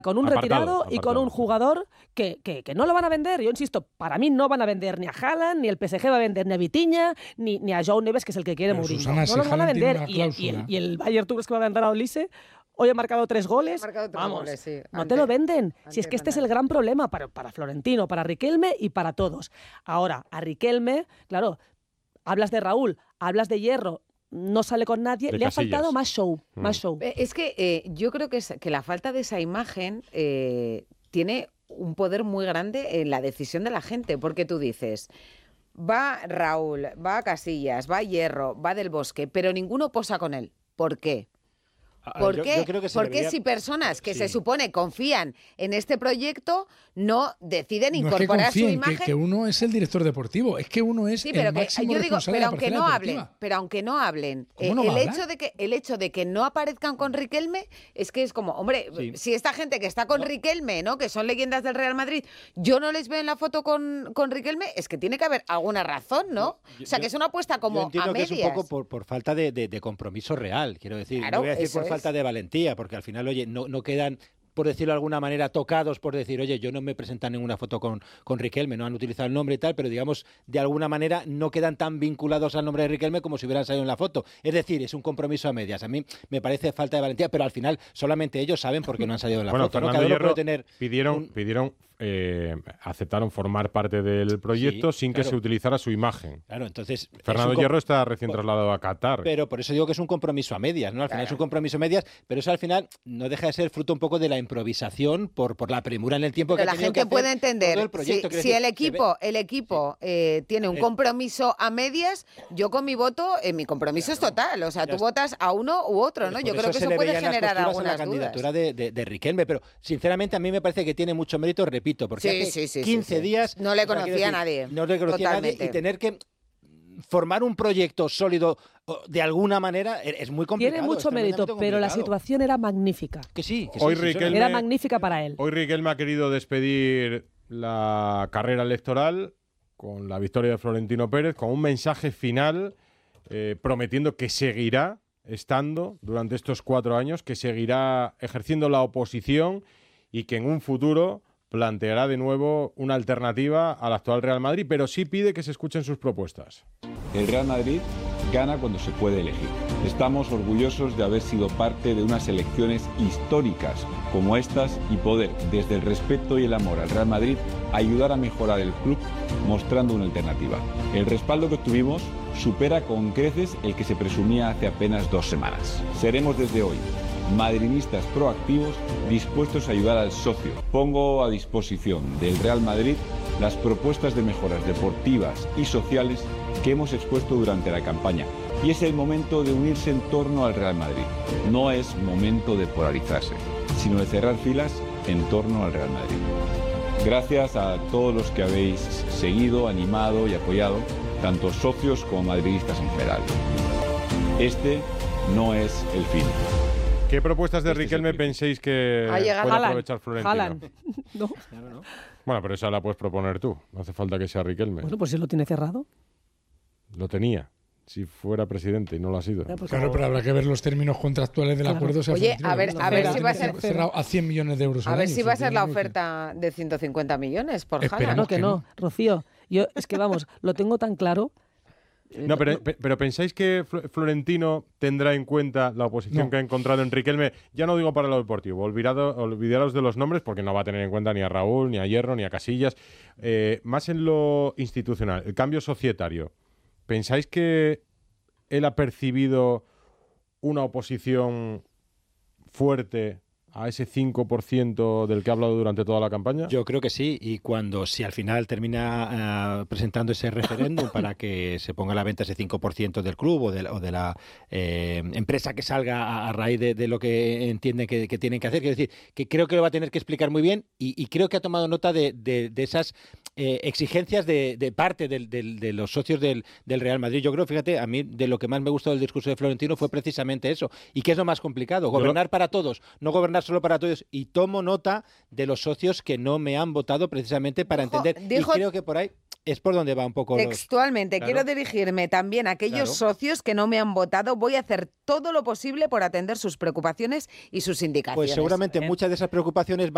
con un retirado y con un jugador que no lo van a vender. Yo insisto, para mí no van a vender ni a Haaland, ni el PSG va a vender ni a Vitinha, ni a Joao Neves, que es el que quiere Mourinho. Susana, no los van a vender. Y el Bayern, ¿tú crees que va a vender a Olise? Hoy ha marcado 3 goles. Vamos, sí. No te lo venden. Si es que este es el gran problema para Florentino, para Riquelme y para todos. Ahora, a Riquelme, claro, hablas de Raúl, hablas de Hierro, no sale con nadie, le ha faltado más show. Es que yo creo que la falta de esa imagen tiene un poder muy grande en la decisión de la gente, porque tú dices, va Raúl, va Casillas, va Hierro, va Del Bosque, pero ninguno posa con él. ¿Por qué? ¿Por qué? Porque si personas que se supone confían en este proyecto no deciden incorporar su imagen... Que uno es el director deportivo, es que uno es el máximo responsable de la parcela deportiva. Pero aunque no hablen, el hecho de que no aparezcan con Riquelme es que es como, hombre, si esta gente que está con Riquelme, ¿no?, que son leyendas del Real Madrid, yo no les veo en la foto con Riquelme, es que tiene que haber alguna razón, ¿no? O sea, que es una apuesta como a medias. Yo entiendo que es un poco por falta de compromiso real, quiero decir. Claro, no voy a decir por falta de valentía, porque al final, oye, no quedan, por decirlo de alguna manera, tocados por decir, oye, yo no me presentan ninguna foto con Riquelme, no han utilizado el nombre y tal, pero digamos, de alguna manera no quedan tan vinculados al nombre de Riquelme como si hubieran salido en la foto. Es decir, es un compromiso a medias. A mí me parece falta de valentía, pero al final solamente ellos saben por qué no han salido en la foto. Fernando Hierro pidieron aceptaron formar parte del proyecto sin que se utilizara su imagen. Claro, entonces... Fernando Hierro está recién trasladado a Qatar. Pero por eso digo que es un compromiso a medias, ¿no? Al final es un compromiso a medias, pero eso al final no deja de ser fruto un poco de la improvisación por la premura en el tiempo que ha tenido que hacer. Pero la gente puede entender, el proyecto, si el equipo tiene un compromiso a medias, yo con mi voto, mi compromiso es total. O sea, tú votas a uno u otro, ¿no? Yo creo que eso puede generar algunas la candidatura dudas. de Riquelme, pero sinceramente a mí me parece que tiene mucho mérito, repito, porque hace 15 días... No le conocía a nadie. No le conocía a nadie y tener que formar un proyecto sólido de alguna manera es muy complicado. Tiene mucho mérito, pero la situación era magnífica. Que sí. Era magnífica para él. Hoy Riquelme ha querido despedir la carrera electoral con la victoria de Florentino Pérez, con un mensaje final prometiendo que seguirá estando durante estos 4 años, que seguirá ejerciendo la oposición y que en un futuro planteará de nuevo una alternativa al actual Real Madrid, pero sí pide que se escuchen sus propuestas. El Real Madrid gana cuando se puede elegir. Estamos orgullosos de haber sido parte de unas elecciones históricas como estas y poder, desde el respeto y el amor al Real Madrid, ayudar a mejorar el club mostrando una alternativa. El respaldo que obtuvimos supera con creces el que se presumía hace apenas 2 semanas. Seremos desde hoy madridistas proactivos dispuestos a ayudar al socio. Pongo a disposición del Real Madrid las propuestas de mejoras deportivas y sociales que hemos expuesto durante la campaña. Y es el momento de unirse en torno al Real Madrid. No es momento de polarizarse, sino de cerrar filas en torno al Real Madrid. Gracias a todos los que habéis seguido, animado y apoyado, tanto socios como madridistas en general. Este no es el fin. ¿Qué propuestas de Riquelme penséis que puede aprovechar Florentino? Haaland. No. Bueno, pero esa la puedes proponer tú. No hace falta que sea Riquelme. Bueno, pues si lo tiene cerrado. Lo tenía, si fuera presidente, y no lo ha sido. Claro, pero habrá que ver los términos contractuales del acuerdo. Oye, a ver si va a ser cerrado a 100 millones de euros. A ver si va a ser la oferta de 150 millones por Haaland. No, que no, Rocío. Yo es que vamos, lo tengo tan claro. No, pero ¿pensáis que Florentino tendrá en cuenta la oposición que ha encontrado en Riquelme? Ya no digo para lo deportivo, olvidaros de los nombres porque no va a tener en cuenta ni a Raúl, ni a Hierro, ni a Casillas. Más en lo institucional, el cambio societario. ¿Pensáis que él ha percibido una oposición fuerte a ese 5% del que ha hablado durante toda la campaña? Yo creo que sí, y si al final termina presentando ese referéndum para que se ponga a la venta ese 5% del club o de la empresa que salga a raíz de lo que entienden que tienen que hacer, quiero decir, que creo que lo va a tener que explicar muy bien y creo que ha tomado nota de esas exigencias de parte de los socios del Real Madrid. Yo creo, fíjate, a mí de lo que más me gustó del discurso de Florentino fue precisamente eso, y que es lo más complicado, gobernar para todos, no gobernar solo para todos, y tomo nota de los socios que no me han votado precisamente para entender, y creo que por ahí es por donde va un poco. Textualmente, quiero dirigirme también a aquellos socios que no me han votado. Voy a hacer todo lo posible por atender sus preocupaciones y sus indicaciones. Pues seguramente muchas de esas preocupaciones van